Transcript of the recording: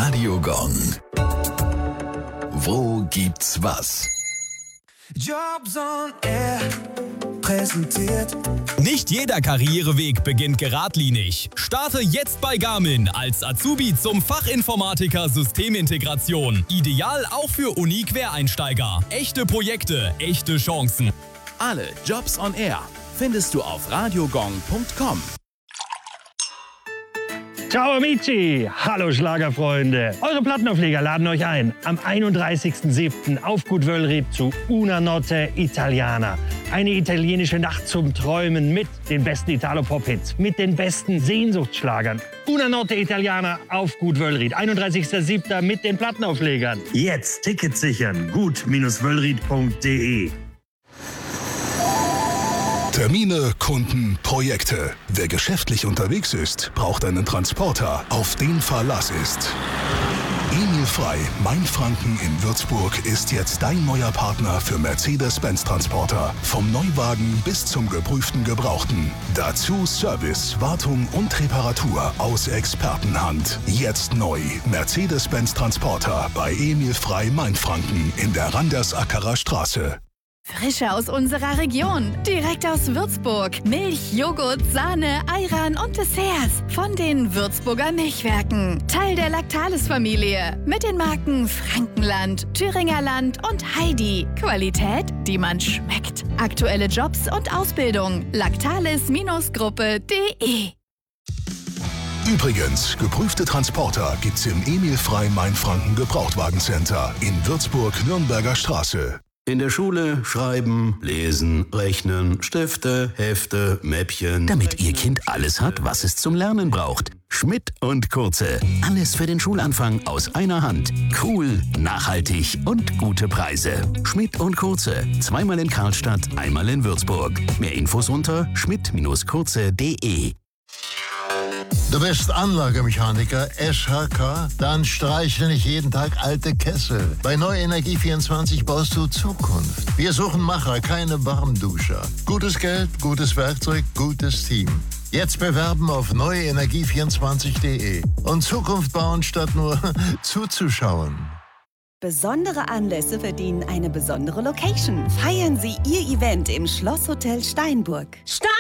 Radio Gong. Wo gibt's was? Jobs on Air präsentiert. Nicht jeder Karriereweg beginnt geradlinig. Starte jetzt bei Garmin als Azubi zum Fachinformatiker Systemintegration. Ideal auch für Uni-Quereinsteiger. Echte Projekte, echte Chancen. Alle Jobs on Air findest du auf radiogong.com. Ciao amici, hallo Schlagerfreunde. Eure Plattenaufleger laden euch ein am 31.07. auf Gut Wöllried zu Una Notte Italiana. Eine italienische Nacht zum Träumen mit den besten Italo-Pop-Hits, mit den besten Sehnsuchtsschlagern. Una Notte Italiana auf Gut Wöllried, 31.07. mit den Plattenauflegern. Jetzt Tickets sichern, gut-wöllried.de. Termine, Kunden, Projekte. Wer geschäftlich unterwegs ist, braucht einen Transporter, auf den Verlass ist. Emil Frei, Mainfranken in Würzburg, ist jetzt dein neuer Partner für Mercedes-Benz-Transporter. Vom Neuwagen bis zum geprüften Gebrauchten. Dazu Service, Wartung und Reparatur aus Expertenhand. Jetzt neu. Mercedes-Benz-Transporter bei Emil Frei, Mainfranken in der Randersackerer Straße. Frische aus unserer Region, direkt aus Würzburg. Milch, Joghurt, Sahne, Ayran und Desserts von den Würzburger Milchwerken. Teil der Lactalis-Familie mit den Marken Frankenland, Thüringerland und Heidi. Qualität, die man schmeckt. Aktuelle Jobs und Ausbildung. Lactalis-Gruppe.de. Übrigens, geprüfte Transporter gibt's im Emil Frei Mainfranken Gebrauchtwagencenter in Würzburg-Nürnberger Straße. In der Schule schreiben, lesen, rechnen, Stifte, Hefte, Mäppchen. Damit Ihr Kind alles hat, was es zum Lernen braucht. Schmidt und Kurze. Alles für den Schulanfang aus einer Hand. Cool, nachhaltig und gute Preise. Schmidt und Kurze. Zweimal in Karlstadt, einmal in Würzburg. Mehr Infos unter schmidt-kurze.de. Du bist Anlagemechaniker, SHK? Dann streichle nicht jeden Tag alte Kessel. Bei Neue Energie 24 baust du Zukunft. Wir suchen Macher, keine Warmduscher. Gutes Geld, gutes Werkzeug, gutes Team. Jetzt bewerben auf neuenergie24.de und Zukunft bauen, statt nur zuzuschauen. Besondere Anlässe verdienen eine besondere Location. Feiern Sie Ihr Event im Schlosshotel Steinburg.